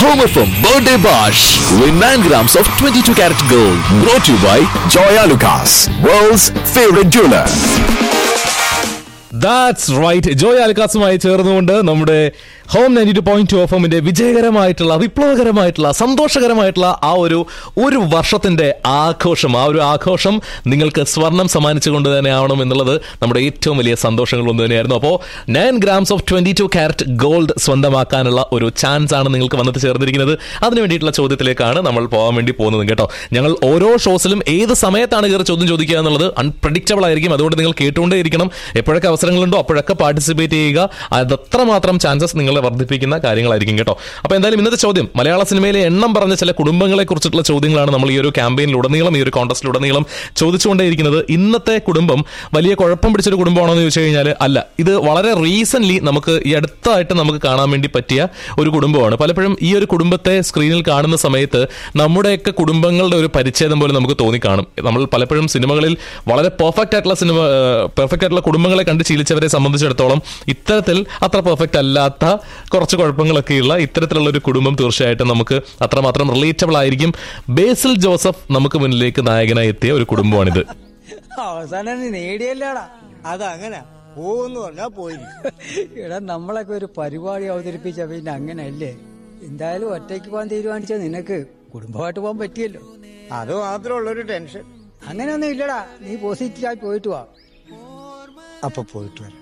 Home FM Birthday Bash. Win 9 grams of 22 karat gold. Brought to you by Joya Lucas, world's favorite jeweler. That's right. Joy ആലുക്കാസുമായി ചേർന്നുകൊണ്ട് നമ്മുടെ home 92.2 എഫ്എമ്മിന്റെ വിജയകരമായിട്ടുള്ള വിപ്ലവകരമായിട്ടുള്ള സന്തോഷകരമായിട്ടുള്ള ആ ഒരു വർഷത്തിന്റെ ആഘോഷം, ആ ഒരു ആഘോഷം നിങ്ങൾക്ക് സ്വർണം സമ്മാനിച്ചുകൊണ്ട് തന്നെ ആവണം എന്നുള്ളത് നമ്മുടെ ഏറ്റവും വലിയ സന്തോഷങ്ങൾ ഒന്ന് തന്നെയായിരുന്നു. അപ്പോൾ 9 grams of 22 karat ഗോൾഡ് സ്വന്തമാക്കാനുള്ള ഒരു ചാൻസ് ആണ് നിങ്ങൾക്ക് വന്നിട്ട് ചേർന്നിരിക്കുന്നത്. അതിന് വേണ്ടിയിട്ടുള്ള ചോദ്യത്തിലേക്കാണ് നമ്മൾ പോകാൻ വേണ്ടി പോകുന്നത് കേട്ടോ. ഞങ്ങൾ ഓരോ ഷോസിലും ഏത് സമയത്താണ് കയറി ചോദ്യം ചോദിക്കുക എന്നുള്ളത് അൺപ്രഡിക്റ്റബിൾ ആയിരിക്കും. അതുകൊണ്ട് നിങ്ങൾ കേട്ടുകൊണ്ടേയിരിക്കണം. എപ്പോഴൊക്കെ അവസരങ്ങളുണ്ടോ അപ്പോഴൊക്കെ പാർട്ടിസിപ്പേറ്റ് ചെയ്യുക. അതത്രമാത്രം ചാൻസസ് നിങ്ങളെ വർദ്ധിപ്പിക്കുന്ന കാര്യങ്ങളായിരിക്കും കേട്ടോ. അപ്പോൾ എന്തായാലും ഇന്നത്തെ ചോദ്യം മലയാള സിനിമയിലെ എണ്ണം പറഞ്ഞ ചില കുടുംബങ്ങളെ കുറിച്ചിട്ടുള്ള ചോദ്യങ്ങളാണ് നമ്മൾ ഈ ഒരു ക്യാമ്പയിനിലുടനീളം, ഈ ഒരു കോൺടെസ്റ്റിലുടനീളം ചോദിച്ചുകൊണ്ടേയിരിക്കുന്നത്. ഇന്നത്തെ കുടുംബം വലിയ കുഴപ്പം പിടിച്ചൊരു കുടുംബമാണോ എന്ന് ചോദിച്ചു കഴിഞ്ഞാൽ അല്ല. ഇത് വളരെ റീസെന്റ് നമുക്ക് ഈ അടുത്തായിട്ട് നമുക്ക് കാണാൻ വേണ്ടി പറ്റിയ ഒരു കുടുംബമാണ്. പലപ്പോഴും ഈ ഒരു കുടുംബത്തെ സ്ക്രീനിൽ കാണുന്ന സമയത്ത് നമ്മുടെയൊക്കെ കുടുംബങ്ങളുടെ ഒരു പരിച്ഛേദം പോലെ നമുക്ക് തോന്നിക്കാണും. നമ്മൾ പലപ്പോഴും സിനിമകളിൽ വളരെ പെർഫെക്റ്റ് ആയിട്ടുള്ള കുടുംബങ്ങളെ കണ്ട് ശീലിച്ചവരെ സംബന്ധിച്ചിടത്തോളം ഇത്തരത്തിൽ അത്ര പെർഫെക്റ്റ് അല്ലാത്ത കുറച്ച് കുഴപ്പങ്ങളൊക്കെയുള്ള ഇത്തരത്തിലുള്ള ഒരു കുടുംബം തീർച്ചയായിട്ടും നമുക്ക് അത്രമാത്രം റിലേറ്റബിൾ ആയിരിക്കും. ബേസിൽ ജോസഫ് നമുക്ക് മുന്നിലേക്ക് നായകനായി എത്തിയ ഒരു കുടുംബമാണിത്. അവസാനം നേടിയല്ലേടാ, അതങ്ങനെ പോവെന്ന് പറഞ്ഞാ പോയി. എടാ നമ്മളൊക്കെ ഒരു പരിപാടി അവതരിപ്പിച്ച പിന്നെ അങ്ങനെയല്ലേ. എന്തായാലും ഒറ്റയ്ക്ക് പോകാൻ തീരുമാനിച്ച നിനക്ക് കുടുംബമായിട്ട് പോകാൻ പറ്റിയല്ലോ. അത് മാത്രമുള്ളൊരു ടെൻഷൻ. അങ്ങനെയൊന്നും ഇല്ലടാ, നീ പോസിറ്റീവായി പോയിട്ട് വാ. അപ്പൊ പോയിട്ട് വരാം.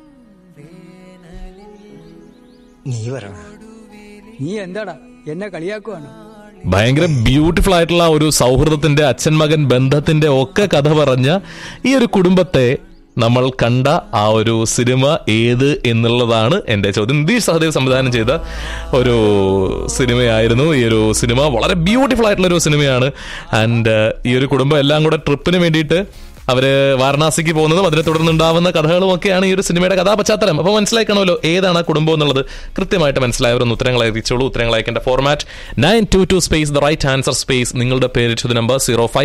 നീ വരണ. നീ എന്താടാ എന്നെ കളിയാക്കുവാണോ? ഭയങ്കര ബ്യൂട്ടിഫുൾ ആയിട്ടുള്ള ഒരു സൗഹൃദത്തിന്റെ, അച്ഛൻ മകൻ ബന്ധത്തിന്റെ ഒക്കെ കഥ പറഞ്ഞ ഈ ഒരു കുടുംബത്തെ നമ്മൾ കണ്ട ആ ഒരു സിനിമ ഏത് എന്നുള്ളതാണ് എൻ്റെ ചോദ്യം. നിതീഷ് സഹദേവ് സംവിധാനം ചെയ്ത ഒരു സിനിമയായിരുന്നു ഈ ഒരു സിനിമ. വളരെ ബ്യൂട്ടിഫുൾ ആയിട്ടുള്ള ഒരു സിനിമയാണ്. ആൻഡ് ഈ ഒരു കുടുംബം എല്ലാം കൂടെ ട്രിപ്പിന് വേണ്ടിയിട്ട് അവര് വാരണാസിക്ക് പോകുന്നതും അതിനെ തുടർന്നുണ്ടാവുന്ന കഥകളും ഒക്കെയാണ് ഈ ഒരു സിനിമയുടെ കഥാപശ്ചാത്തലം. അപ്പോൾ മനസ്സിലാക്കണമല്ലോ ഏതാണ് ആ കുടുംബം എന്നുള്ളത്. കൃത്യമായിട്ട് മനസ്സിലായവരൊന്ന് ഉത്തരങ്ങൾ അയച്ചോളൂ. ഉത്തരങ്ങൾ അയക്കേണ്ട format 922 space the right answer space നിങ്ങളുടെ പേര് to the number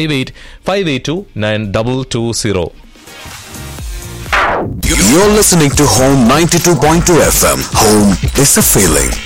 05858292220. You're listening to Home 92.2 FM. Home is a feeling.